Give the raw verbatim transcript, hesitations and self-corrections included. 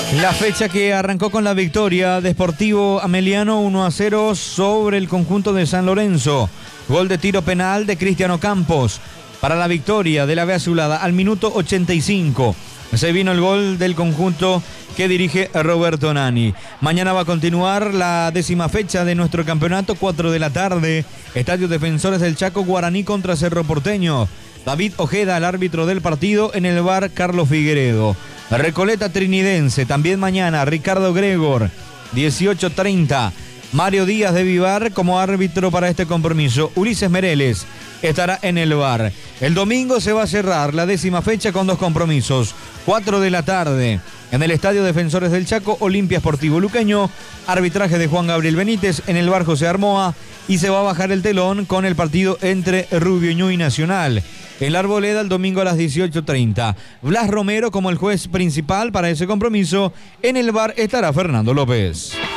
La fecha que arrancó con la victoria de Sportivo Ameliano uno a cero sobre el conjunto de San Lorenzo. Gol de tiro penal de Cristiano Campos para la victoria de la B Azulada al minuto ochenta y cinco. Se vino el gol del conjunto que dirige Roberto Nani. Mañana va a continuar la décima fecha de nuestro campeonato, cuatro de la tarde. Estadio Defensores del Chaco, Guaraní contra Cerro Porteño. David Ojeda, el árbitro del partido, en el bar Carlos Figueredo. Recoleta Trinidense, también mañana, Ricardo Gregor, dieciocho treinta. Mario Díaz de Vivar como árbitro para este compromiso. Ulises Mereles estará en el bar. El domingo se va a cerrar la décima fecha con dos compromisos. cuatro de la tarde en el Estadio Defensores del Chaco, Olimpia Sportivo Luqueño. Arbitraje de Juan Gabriel Benítez en el bar José Armoa. Y se va a bajar el telón con el partido entre Rubio Ñu y Nacional. En la Arboleda el domingo a las dieciocho treinta. Blas Romero como el juez principal para ese compromiso. En el bar estará Fernando López.